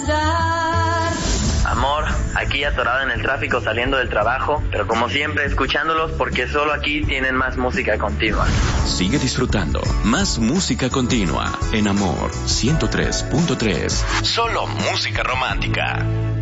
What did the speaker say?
olvidar. Amor, aquí atorada en el tráfico saliendo del trabajo, pero como siempre escuchándolos porque solo aquí tienen más música continua. Sigue disfrutando más música continua en Amor 103.3. Solo música romántica.